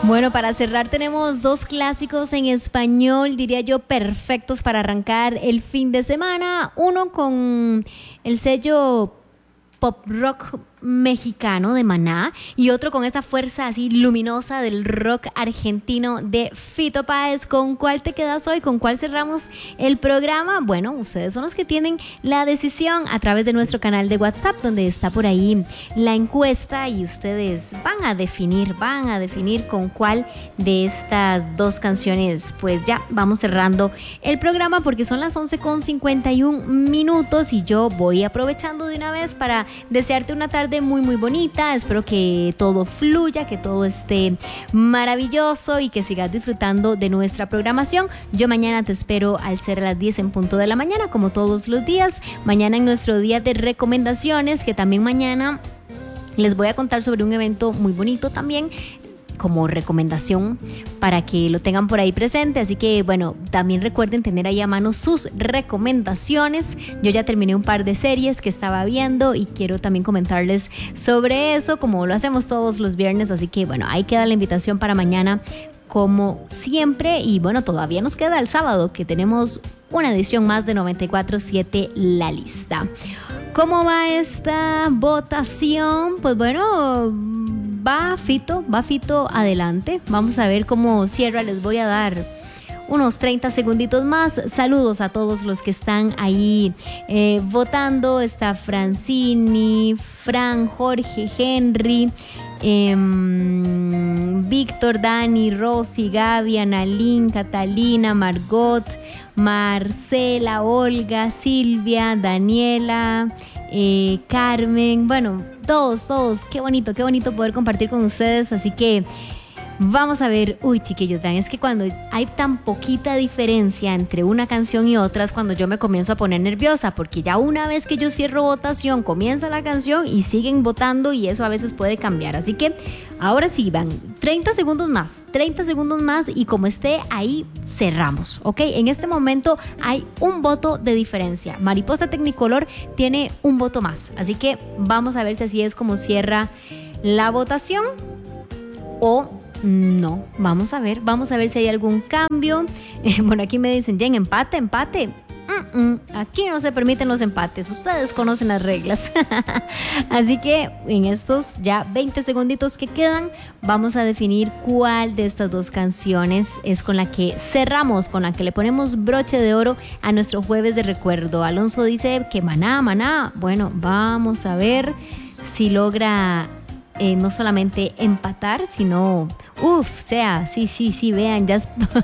Bueno, para cerrar tenemos dos clásicos en español, diría yo, perfectos para arrancar el fin de semana. Uno con el sello pop rock mexicano de Maná y otro con esa fuerza así luminosa del rock argentino de Fito Páez. ¿Con cuál te quedas hoy? ¿Con cuál cerramos el programa? Bueno, ustedes son los que tienen la decisión a través de nuestro canal de WhatsApp, donde está por ahí la encuesta, y ustedes van a definir con cuál de estas dos canciones. Pues ya vamos cerrando el programa porque son las 11:51 y yo voy aprovechando de una vez para desearte una tarde muy bonita. Espero que todo fluya, que todo esté maravilloso y que sigas disfrutando de nuestra programación. Yo mañana te espero al ser a las 10 en punto de la mañana, como todos los días. Mañana en nuestro día de recomendaciones, que también mañana les voy a contar sobre un evento muy bonito también, como recomendación para que lo tengan por ahí presente. Así que bueno, también recuerden tener ahí a mano sus recomendaciones. Yo ya terminé un par de series que estaba viendo y quiero también comentarles sobre eso, como lo hacemos todos los viernes. Así que bueno, ahí queda la invitación para mañana como siempre. Y bueno, todavía nos queda el sábado, que tenemos una edición más de 94.7 La Lista. ¿Cómo va esta votación? Pues bueno, va Fito adelante. Vamos a ver cómo cierra. Les voy a dar unos 30 segunditos más. Saludos a todos los que están ahí votando. Está Francini, Fran, Jorge, Henry, Víctor, Dani, Rosy, Gaby, Analín, Catalina, Margot, Marcela, Olga, Silvia, Daniela, Carmen. Bueno, todos, qué bonito poder compartir con ustedes. Así que vamos a ver. Uy, chiquillos, vean, es que cuando hay tan poquita diferencia entre una canción y otra es cuando yo me comienzo a poner nerviosa, porque ya una vez que yo cierro votación, comienza la canción y siguen votando, y eso a veces puede cambiar. Así que ahora sí, van 30 segundos más, y como esté ahí, cerramos, ¿ok? En este momento hay un voto de diferencia. Mariposa Tecnicolor tiene un voto más, así que vamos a ver si así es como cierra la votación o no. Vamos a ver si hay algún cambio. Bueno, aquí me dicen, Jen, empate. Aquí no se permiten los empates. Ustedes conocen las reglas. Así que en estos ya 20 segunditos que quedan, vamos a definir cuál de estas dos canciones es con la que cerramos, con la que le ponemos broche de oro a nuestro jueves de recuerdo. Alonso dice que Maná. Bueno, vamos a ver si logra no solamente empatar, sino sí, vean, ya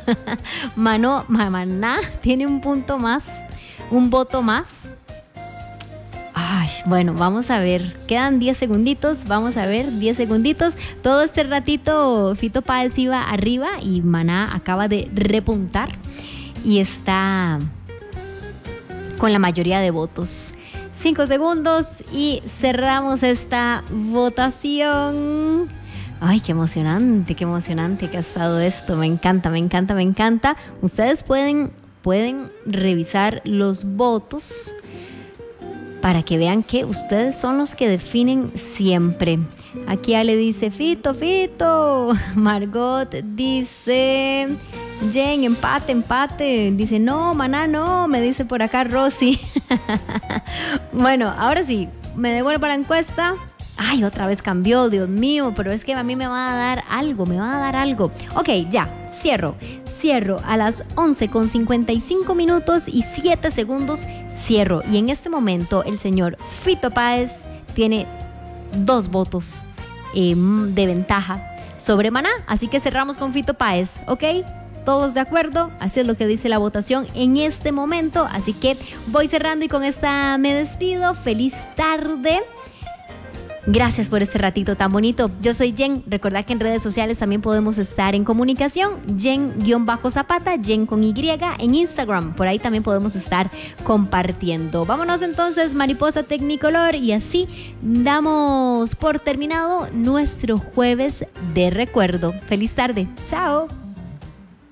Maná tiene un punto más, un voto más. Ay, bueno, vamos a ver, quedan 10 segunditos, vamos a ver, 10 segunditos. Todo este ratito Fito Páez iba arriba y Maná acaba de repuntar y está con la mayoría de votos. 5 segundos y cerramos esta votación. Ay, qué emocionante que ha estado esto. Me encanta. Ustedes pueden revisar los votos para que vean que ustedes son los que definen siempre. Aquí Ale dice Fito. Margot dice Jen, empate. Dice no, Maná no, me dice por acá Rosy. Bueno, ahora sí, me devuelvo a la encuesta. Ay, otra vez cambió, Dios mío, pero es que a mí me va a dar algo. Ok, ya, cierro a las 11:55 y 7 segundos, cierro. Y en este momento el señor Fito Páez tiene 2 votos de ventaja sobre Maná, así que cerramos con Fito Páez, ¿ok? ¿Todos de acuerdo? Así es lo que dice la votación en este momento. Así que voy cerrando y con esta me despido. Feliz tarde. Gracias por este ratito tan bonito. Yo soy Jen. Recordad que en redes sociales también podemos estar en comunicación. Jen_Zapata, Jen con Y en Instagram. Por ahí también podemos estar compartiendo. Vámonos entonces, Mariposa Tecnicolor. Y así damos por terminado nuestro jueves de recuerdo. Feliz tarde. Chao.